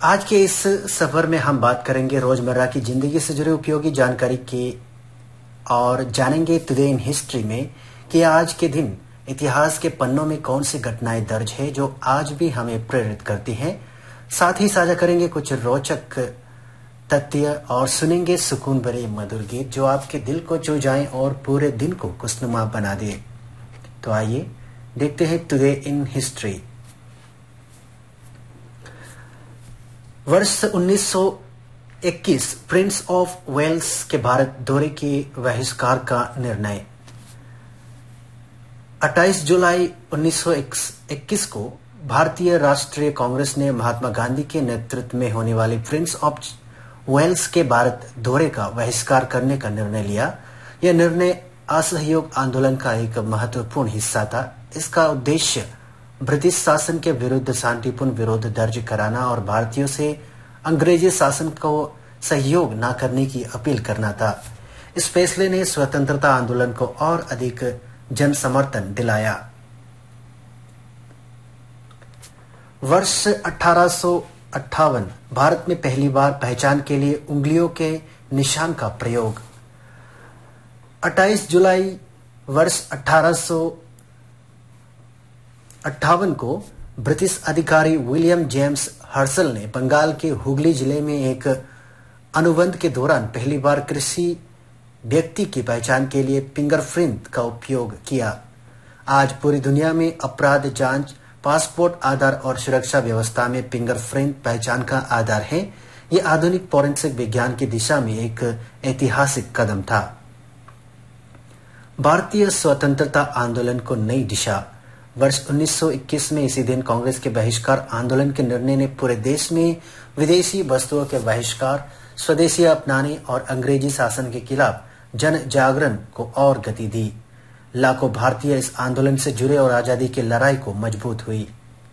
आज के इस सफर में हम बात करेंगे रोजमर्रा की जिंदगी से जुड़ी उपयोगी जानकारी की और जानेंगे टुडे इन हिस्ट्री में कि आज के दिन इतिहास के पन्नों में कौन सी घटनाएं दर्ज है जो आज भी हमें प्रेरित करती हैं। साथ ही साझा करेंगे कुछ रोचक तथ्य और सुनेंगे सुकून भरे मधुर गीत जो आपके दिल को छू जाएं और पूरे दिन को खुशनुमा बना दे। तो आइए देखते हैं टुडे इन हिस्ट्री। वर्ष 1921 प्रिंस ऑफ वेल्स के भारत दौरे के बहिष्कार का निर्णय। 28 जुलाई 1921 को भारतीय राष्ट्रीय कांग्रेस ने महात्मा गांधी के नेतृत्व में होने वाले प्रिंस ऑफ वेल्स के भारत दौरे का बहिष्कार करने का निर्णय लिया। यह निर्णय असहयोग आंदोलन का एक महत्वपूर्ण हिस्सा था। इसका उद्देश्य ब्रिटिश शासन के विरुद्ध शांतिपूर्ण विरोध दर्ज कराना और भारतीयों से अंग्रेजी शासन को सहयोग न करने की अपील करना था। इस फैसले ने स्वतंत्रता आंदोलन को और अधिक जन समर्थन दिलाया। वर्ष 1858 भारत में पहली बार पहचान के लिए उंगलियों के निशान का प्रयोग। 28 जुलाई वर्ष 1858 को ब्रिटिश अधिकारी विलियम जेम्स हर्सल ने बंगाल के हुगली जिले में एक अनुबंध के दौरान पहली बार किसी व्यक्ति की पहचान के लिए फिंगरप्रिंट का उपयोग किया। आज पूरी दुनिया में अपराध जांच, पासपोर्ट, आधार और सुरक्षा व्यवस्था में फिंगरप्रिंट पहचान का आधार है। यह आधुनिक फोरेंसिक विज्ञान की दिशा में एक ऐतिहासिक कदम था। भारतीय स्वतंत्रता आंदोलन को नई दिशा। वर्ष 1921 में इसी दिन कांग्रेस के बहिष्कार आंदोलन के निर्णय ने पूरे देश में विदेशी वस्तुओं के बहिष्कार, स्वदेशी अपनाने और अंग्रेजी शासन के खिलाफ जन जागरण को और गति दी। लाखों भारतीय इस आंदोलन से जुड़े और आजादी की लड़ाई को मजबूत हुई।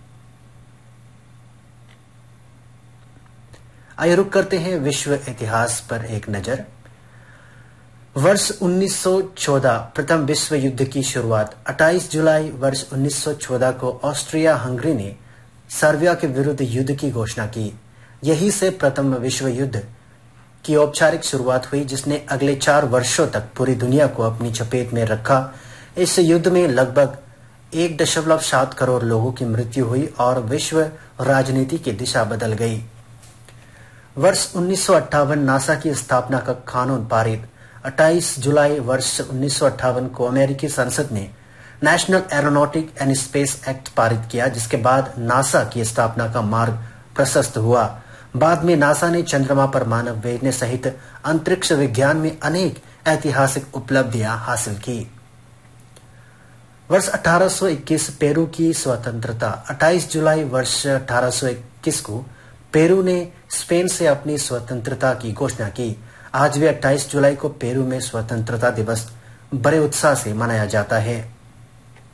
आइए रुक करते हैं विश्व इतिहास पर एक नजर। वर्ष 1914 प्रथम विश्व युद्ध की शुरुआत। 28 जुलाई वर्ष 1914 को ऑस्ट्रिया हंगरी ने सर्बिया के विरुद्ध युद्ध की घोषणा की। यही से प्रथम विश्व युद्ध की औपचारिक शुरुआत हुई, जिसने अगले 4 वर्षों तक पूरी दुनिया को अपनी चपेट में रखा। इस युद्ध में लगभग 1.7 करोड़ लोगों की मृत्यु हुई और विश्व राजनीति की दिशा बदल गई। वर्ष 1958 नासा की स्थापना का कानून पारित। 28 जुलाई वर्ष 1958 को अमेरिकी संसद ने national aeronautic and space act पारित किया, जिसके बाद नासा की स्थापना का मार्ग प्रशस्त हुआ। बाद में नासा ने चंद्रमा पर मानव भेजने सहित अंतरिक्ष विज्ञान में अनेक ऐतिहासिक उपलब्धियां हासिल की। वर्ष 1821 पेरू की स्वतंत्रता। 28 जुलाई वर्ष 1821 को पेरू ने स्पेन से अपनी स्वतंत्रता की घोषणा की। आज भी 28 जुलाई को पेरू में स्वतंत्रता दिवस बड़े उत्साह से मनाया जाता है।